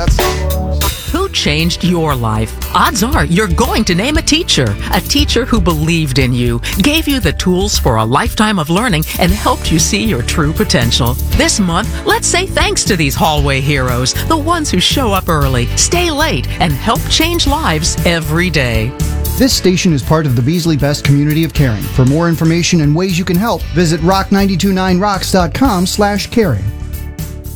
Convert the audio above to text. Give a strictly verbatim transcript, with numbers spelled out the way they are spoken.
that's... Who changed your life? Odds are you're going to name a teacher. A teacher who believed in you, gave you the tools for a lifetime of learning, and helped you see your true potential. This month, let's say thanks to these hallway heroes, the ones who show up early, stay late, and help change lives every day. This station is part of the Beasley Best community of caring. For more information and ways you can help, visit rock nine two nine rocks dot com slash caring.